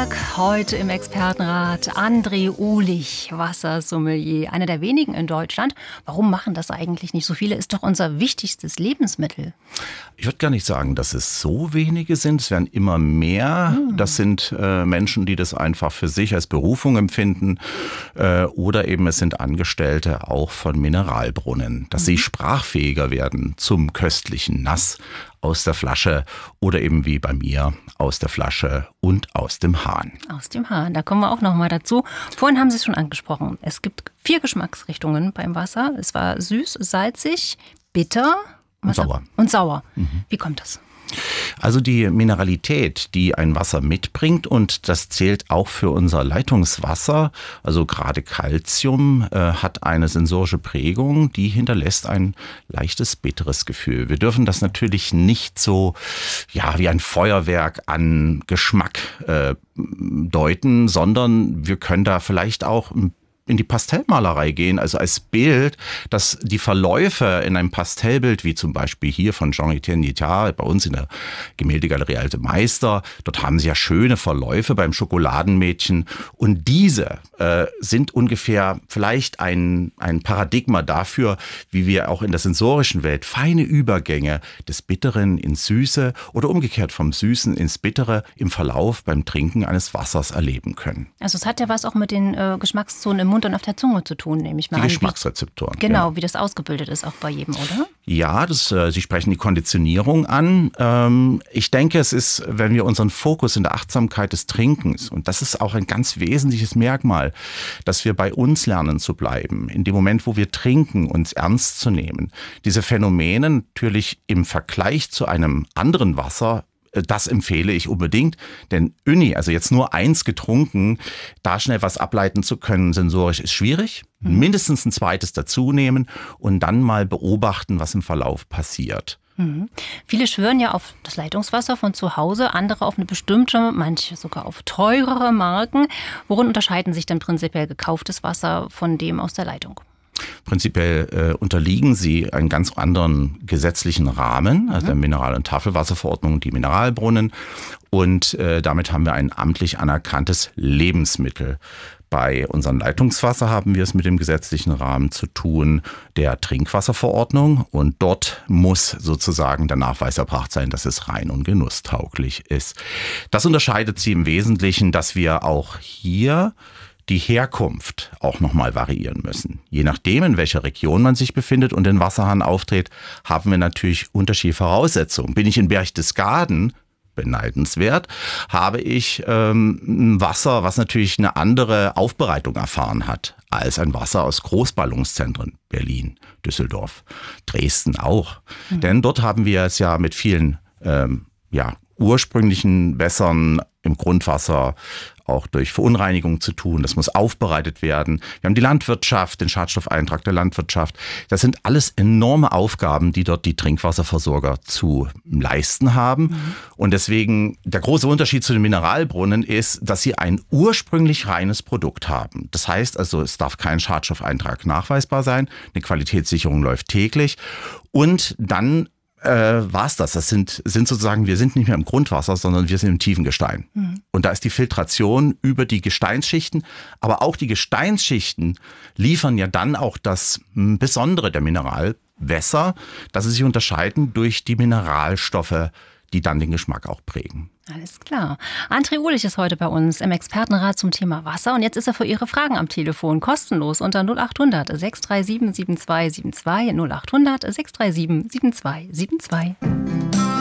Tag. Heute im Expertenrat André Uhlich, Wassersommelier, einer der wenigen in Deutschland. Warum machen das eigentlich nicht so viele? Ist doch unser wichtigstes Lebensmittel. Ich würde gar nicht sagen, dass es so wenige sind. Es werden immer mehr. Das sind Menschen, die das einfach für sich als Berufung empfinden. Oder eben es sind Angestellte auch von Mineralbrunnen, dass sie sprachfähiger werden zum köstlichen Nass aus der Flasche oder eben wie bei mir aus der Flasche und aus dem Hahn. Aus dem Hahn, da kommen wir auch noch mal dazu. Vorhin haben Sie es schon angesprochen. Es gibt 4 Geschmacksrichtungen beim Wasser. Es war süß, salzig, bitter und sauer. Und sauer. Wie kommt das? Also die Mineralität, die ein Wasser mitbringt, und das zählt auch für unser Leitungswasser, also gerade Calcium, hat eine sensorische Prägung, die hinterlässt ein leichtes bitteres Gefühl. Wir dürfen das natürlich nicht so wie ein Feuerwerk an Geschmack deuten, sondern wir können da vielleicht auch in die Pastellmalerei gehen, also als Bild, dass die Verläufe in einem Pastellbild, wie zum Beispiel hier von Jean-Etienne Guittard, bei uns in der Gemäldegalerie Alte Meister, dort haben sie ja schöne Verläufe beim Schokoladenmädchen, und diese sind ungefähr vielleicht ein Paradigma dafür, wie wir auch in der sensorischen Welt feine Übergänge des Bitteren ins Süße oder umgekehrt vom Süßen ins Bittere im Verlauf beim Trinken eines Wassers erleben können. Also es hat ja was auch mit den Geschmackszonen im Mund und auf der Zunge zu tun, nehme ich mal an. Die Geschmacksrezeptoren. Genau, wie das ausgebildet ist auch bei jedem, oder? Ja, Sie sprechen die Konditionierung an. Ich denke, es ist, wenn wir unseren Fokus in der Achtsamkeit des Trinkens, und das ist auch ein ganz wesentliches Merkmal, dass wir bei uns lernen zu bleiben, in dem Moment, wo wir trinken, uns ernst zu nehmen. Diese Phänomene natürlich im Vergleich zu einem anderen Wasser, das empfehle ich unbedingt, denn also jetzt nur eins getrunken, da schnell was ableiten zu können, sensorisch ist schwierig. Mindestens ein zweites dazu nehmen und dann mal beobachten, was im Verlauf passiert. Viele schwören ja auf das Leitungswasser von zu Hause, andere auf eine bestimmte, manche sogar auf teurere Marken. Worin unterscheiden sich denn prinzipiell gekauftes Wasser von dem aus der Leitung? Prinzipiell unterliegen sie einem ganz anderen gesetzlichen Rahmen, also der Mineral- und Tafelwasserverordnung, die Mineralbrunnen. Und damit haben wir ein amtlich anerkanntes Lebensmittel. Bei unserem Leitungswasser haben wir es mit dem gesetzlichen Rahmen zu tun, der Trinkwasserverordnung. Und dort muss sozusagen der Nachweis erbracht sein, dass es rein und genusstauglich ist. Das unterscheidet sie im Wesentlichen, dass wir auch hier die Herkunft auch nochmal variieren müssen. Je nachdem, in welcher Region man sich befindet und den Wasserhahn aufdreht, haben wir natürlich unterschiedliche Voraussetzungen. Bin ich in Berchtesgaden, beneidenswert, habe ich ein Wasser, was natürlich eine andere Aufbereitung erfahren hat als ein Wasser aus Großballungszentren, Berlin, Düsseldorf, Dresden auch. Denn dort haben wir es ja mit vielen ursprünglichen Wässern im Grundwasser auch durch Verunreinigung zu tun. Das muss aufbereitet werden. Wir haben die Landwirtschaft, den Schadstoffeintrag der Landwirtschaft. Das sind alles enorme Aufgaben, die dort die Trinkwasserversorger zu leisten haben. Und deswegen der große Unterschied zu den Mineralbrunnen ist, dass sie ein ursprünglich reines Produkt haben. Das heißt also, es darf kein Schadstoffeintrag nachweisbar sein. Eine Qualitätssicherung läuft täglich. Und dann war's das. Das sind sozusagen, wir sind nicht mehr im Grundwasser, sondern wir sind im tiefen Gestein. Und da ist die Filtration über die Gesteinsschichten, aber auch die Gesteinsschichten liefern ja dann auch das Besondere der Mineralwässer, dass sie sich unterscheiden durch die Mineralstoffe, die dann den Geschmack auch prägen. Alles klar. André Uhlich ist heute bei uns im Expertenrat zum Thema Wasser und jetzt ist er für Ihre Fragen am Telefon kostenlos unter 0800 637 7272 0800 637 7272.